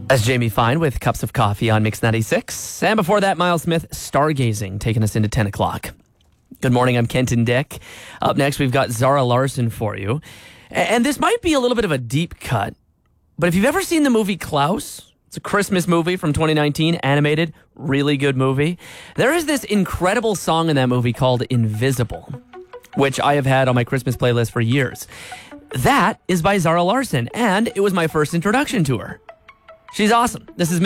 That's Jamie Fine with Cups of Coffee on Mix 96. And before that, Miles Smith, Stargazing, taking us into 10 o'clock. Good morning, I'm Kenton Dick. Up next, we've got Zara Larsson for you. And this might be a little bit of a deep cut, but if you've ever seen the movie Klaus, it's a Christmas movie from 2019, animated, really good movie. There is this incredible song in that movie called Invisible, which I have had on my Christmas playlist for years. That is by Zara Larsson, and it was my first introduction to her. She's awesome. This is